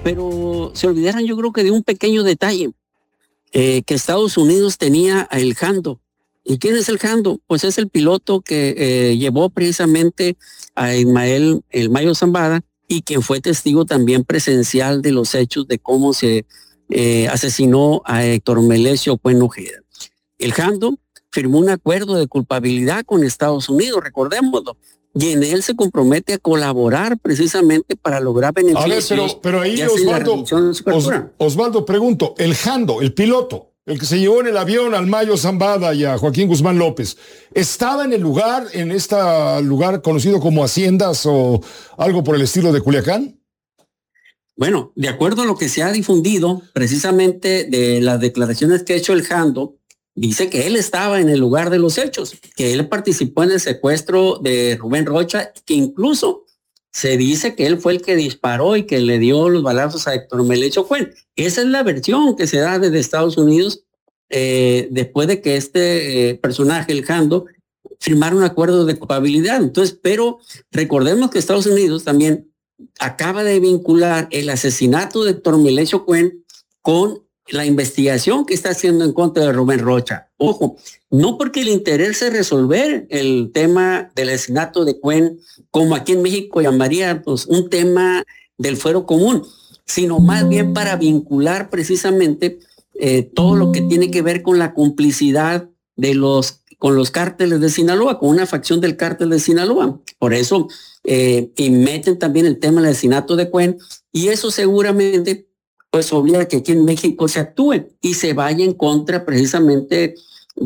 pero se olvidaron, yo creo que de un pequeño detalle, que Estados Unidos tenía a el Jando. ¿Y quién es el Jando? Pues es el piloto que llevó precisamente a Ismael El Mayo Zambada y quien fue testigo también presencial de los hechos de cómo se asesinó a Héctor Melesio Cuen Ojeda. El Jando firmó un acuerdo de culpabilidad con Estados Unidos, recordémoslo, y en él se compromete a colaborar precisamente para lograr beneficios. A ver, pero ahí Osvaldo, pregunto, el Jando, el piloto, el que se llevó en el avión al Mayo Zambada y a Joaquín Guzmán López, ¿estaba en el lugar, en este lugar conocido como Haciendas o algo por el estilo de Culiacán? Bueno, de acuerdo a lo que se ha difundido, precisamente de las declaraciones que ha hecho el Jando, dice que él estaba en el lugar de los hechos, que él participó en el secuestro de Rubén Rocha, que incluso se dice que él fue el que disparó y que le dio los balazos a Héctor Melesio Cuen. Esa es la versión que se da desde Estados Unidos después de que este personaje, el Jando, firmara un acuerdo de culpabilidad. Entonces, pero recordemos que Estados Unidos también acaba de vincular el asesinato de Héctor Melesio Cuen con la investigación que está haciendo en contra de Rubén Rocha. Ojo, no porque le interese resolver el tema del asesinato de Cuen, como aquí en México llamaría pues, un tema del fuero común, sino más bien para vincular precisamente todo lo que tiene que ver con la complicidad con los cárteles de Sinaloa, con una facción del cártel de Sinaloa. Por eso y meten también el tema del asesinato de Cuen, y eso seguramente pues obliga a que aquí en México se actúe y se vaya en contra precisamente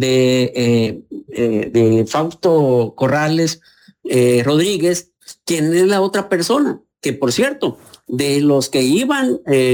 de Fausto Corrales Rodríguez, quien es la otra persona, que por cierto, de los que iban